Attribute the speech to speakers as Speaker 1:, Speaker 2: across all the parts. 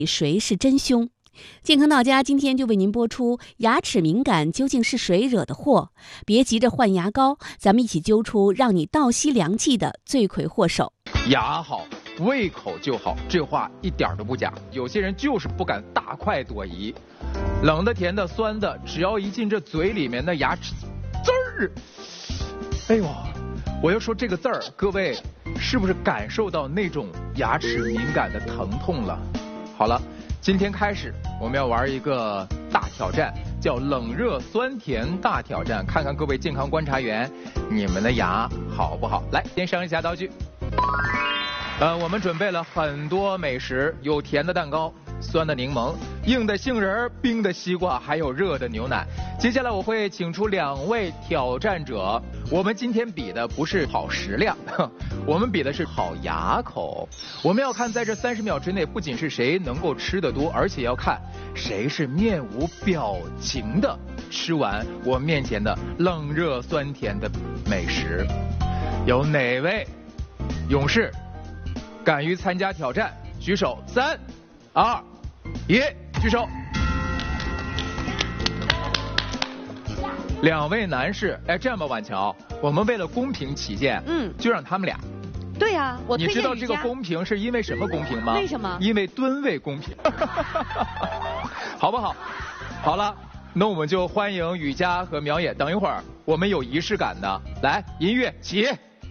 Speaker 1: 谁是真凶？健康到家今天就为您播出牙齿敏感究竟是谁惹的祸？别急着换牙膏，咱们一起揪出让你倒吸凉气的罪魁祸首。
Speaker 2: 牙好，胃口就好，这话一点都不假。有些人就是不敢大快朵颐，冷的、甜的、酸的，只要一进这嘴里面，那牙齿滋儿，哎呦！我要说这个字儿，各位是不是感受到那种牙齿敏感的疼痛了？好了，今天开始我们要玩一个大挑战，叫冷热酸甜大挑战，看看各位健康观察员，你们的牙好不好？来，先上一下道具。我们准备了很多美食，有甜的蛋糕、酸的柠檬、硬的杏仁、冰的西瓜，还有热的牛奶。接下来我会请出2位挑战者，我们今天比的不是好食量，我们比的是好牙口。我们要看在这30秒之内，不仅是谁能够吃得多，而且要看谁是面无表情的吃完我面前的冷热酸甜的美食。有哪位勇士敢于参加挑战？举手！3、2、1，举手。2位男士，哎，这样吧，婉乔，我们为了公平起见，就让他们俩。
Speaker 3: 对呀，我推荐
Speaker 2: 你知道这个公平是因为什么公平吗？
Speaker 3: 为什么？
Speaker 2: 因为吨位公平，好不好？好了，那我们就欢迎雨佳和苗野。等一会儿，我们有仪式感的，来，音乐起。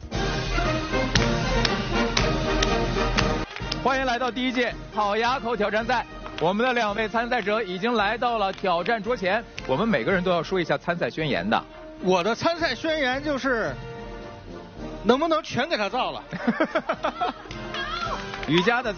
Speaker 2: 欢迎来到第1届好牙口挑战赛，我们的2位参赛者已经来到了挑战桌前，我们每个人都要说一下参赛宣言的。
Speaker 4: 我的参赛宣言就是，能不能全给他造了？
Speaker 2: 雨佳的